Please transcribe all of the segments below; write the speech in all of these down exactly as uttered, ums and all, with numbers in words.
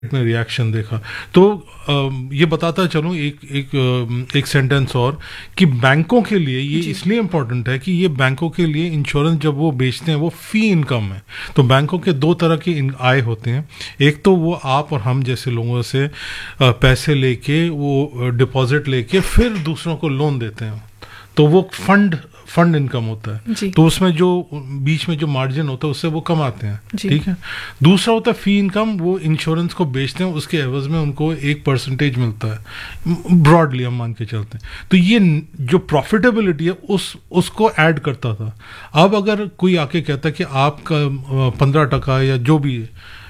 में रिएक्शन देखा। तो ये बताता चलूँ एक एक एक सेंटेंस और कि बैंकों के लिए ये इसलिए इम्पोर्टेंट है कि ये बैंकों के लिए इंश्योरेंस जब वो बेचते हैं वो फी इनकम है। तो बैंकों के दो तरह के आय होते हैं, एक तो वो आप और हम जैसे लोगों से पैसे लेके वो डिपॉजिट लेके फिर दूसरों को लोन देते हैं, तो वो फंड फंड इनकम होता है, तो उसमें जो बीच में जो मार्जिन होता है उससे वो कमाते हैं, ठीक है। दूसरा होता है फी इनकम, वो इंश्योरेंस को बेचते हैं, उसके एवज में उनको एक परसेंटेज मिलता है, ब्रॉडली हम मान के चलते हैं। तो ये जो प्रॉफिटेबिलिटी है उस उसको ऐड करता था। अब अगर कोई आके कहता है कि आपका पंद्रह टका या जो भी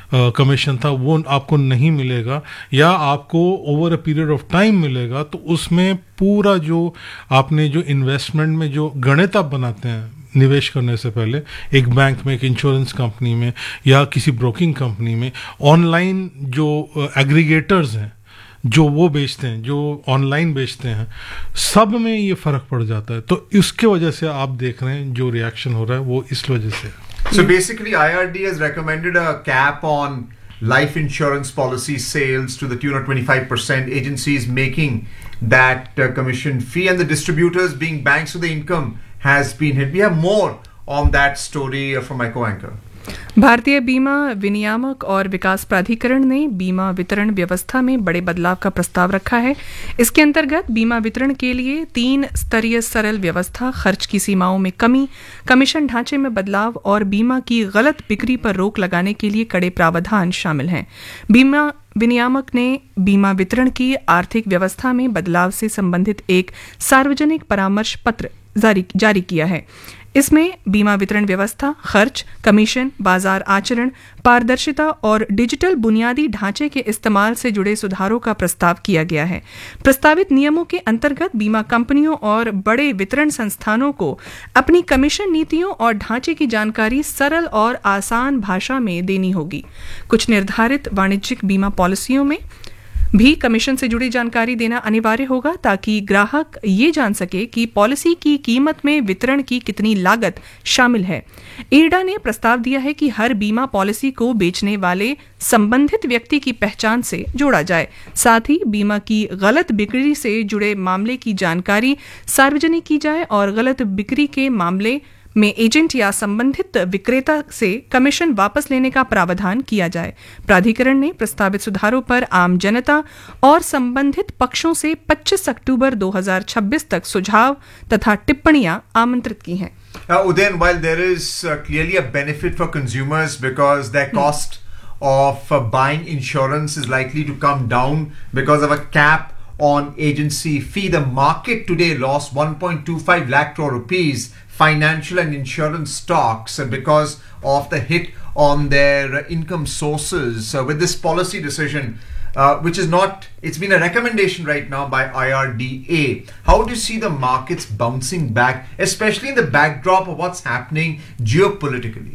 कमीशन uh, था वो आपको नहीं मिलेगा या आपको over a period of time मिलेगा, तो उसमें पूरा जो आपने जो इन्वेस्टमेंट में जो गणित आप बनाते हैं निवेश करने से पहले एक बैंक में, एक इंश्योरेंस कंपनी में या किसी ब्रोकिंग कंपनी में, ऑनलाइन जो एग्रीगेटर्स uh, हैं जो वो बेचते हैं, जो ऑनलाइन बेचते हैं, सब में ये फ़र्क पड़ जाता है। तो इसके वजह से आप देख रहे हैं जो रिएक्शन हो रहा है वो इस वजह से। So basically I R D has recommended a cap on life insurance policy sales to the tune of twenty-five percent, agencies making that uh, commission fee and the distributors being banks, so the income has been hit. We have more on that story from my co-anchor. भारतीय बीमा विनियामक और विकास प्राधिकरण ने बीमा वितरण व्यवस्था में बड़े बदलाव का प्रस्ताव रखा है। इसके अंतर्गत बीमा वितरण के लिए तीन स्तरीय सरल व्यवस्था, खर्च की सीमाओं में कमी, कमीशन ढांचे में बदलाव और बीमा की गलत बिक्री पर रोक लगाने के लिए कड़े प्रावधान शामिल हैं। बीमा विनियामक ने बीमा वितरण की आर्थिक व्यवस्था में बदलाव से संबंधित एक सार्वजनिक परामर्श पत्र जारी जारी किया है। इसमें बीमा वितरण व्यवस्था, खर्च, कमीशन, बाजार आचरण, पारदर्शिता और डिजिटल बुनियादी ढांचे के इस्तेमाल से जुड़े सुधारों का प्रस्ताव किया गया है। प्रस्तावित नियमों के अंतर्गत बीमा कंपनियों और बड़े वितरण संस्थानों को अपनी कमीशन नीतियों और ढांचे की जानकारी सरल और आसान भाषा में देनी होगी। कुछ निर्धारित वाणिज्यिक बीमा पॉलिसियों में भी कमीशन से जुड़ी जानकारी देना अनिवार्य होगा ताकि ग्राहक ये जान सके कि पॉलिसी की कीमत में वितरण की कितनी लागत शामिल है। इरडा ने प्रस्ताव दिया है कि हर बीमा पॉलिसी को बेचने वाले संबंधित व्यक्ति की पहचान से जोड़ा जाए, साथ ही बीमा की गलत बिक्री से जुड़े मामले की जानकारी सार्वजनिक की जाए और गलत बिक्री के मामले में एजेंट या संबंधित विक्रेता से कमीशन वापस लेने का प्रावधान किया जाए। प्राधिकरण ने प्रस्तावित सुधारों पर आम जनता और संबंधित पक्षों से पच्चीस अक्टूबर दो हज़ार छब्बीस तक सुझाव तथा टिप्पणियां आमंत्रित की हैं। Uh, Udayan, while there is uh, clearly a benefit for consumers because their cost of uh, buying insurance is likely to come down because of a cap on agency fee, the market today lost one point two five lakh crore rupees financial and insurance stocks uh, because of the hit on their uh, income sources uh, with this policy decision, uh, which is not, it's been a recommendation right now by I R D A. How do you see the markets bouncing back, especially in the backdrop of what's happening geopolitically?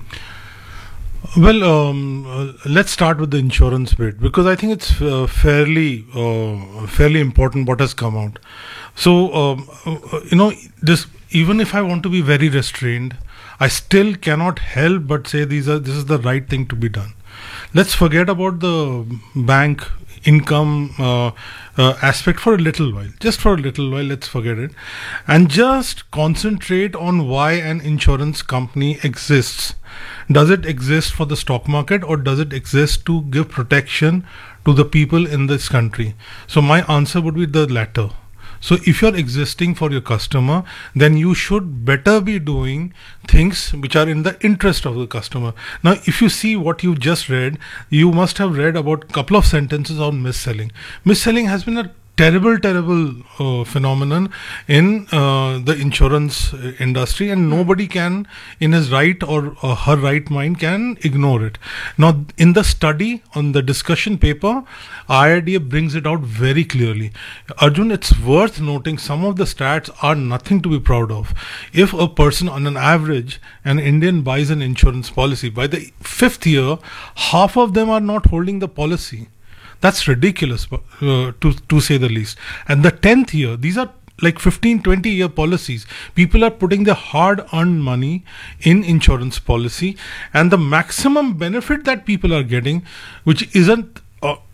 Well, um, uh, let's start with the insurance bit because I think it's uh, fairly, uh, fairly important what has come out. So, um, uh, you know, this even if I want to be very restrained, I still cannot help but say these are this is the right thing to be done. Let's forget about the bank income uh, uh, aspect for a little while. Just for a little while, let's forget it, and just concentrate on why an insurance company exists. Does it exist for the stock market or does it exist to give protection to the people in this country? So my answer would be the latter. So if you're existing for your customer, then you should better be doing things which are in the interest of the customer. Now, if you see what you just read, you must have read about a couple of sentences on mis-selling. Mis-selling has been a terrible, terrible uh, phenomenon in uh, the insurance industry, and nobody can, in his right or uh, her right mind, can ignore it. Now, in the study on the discussion paper, I R D A brings it out very clearly. Arjun, it's worth noting some of the stats are nothing to be proud of. If a person, on an average, an Indian buys an insurance policy, by the fifth year, half of them are not holding the policy. That's ridiculous, uh, to to say the least. And the tenth year, these are like fifteen, twenty year policies. People are putting their hard earned money in insurance policy, and the maximum benefit that people are getting, which isn't uh,